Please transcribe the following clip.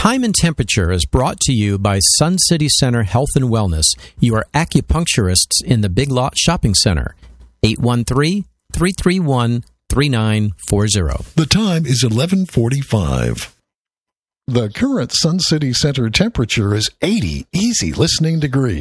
Time and Temperature is brought to you by Sun City Center Health and Wellness, your acupuncturists in the Big Lot Shopping Center. 813-331-3940. The time is 11:45. The current Sun City Center temperature is 80 easy listening degrees.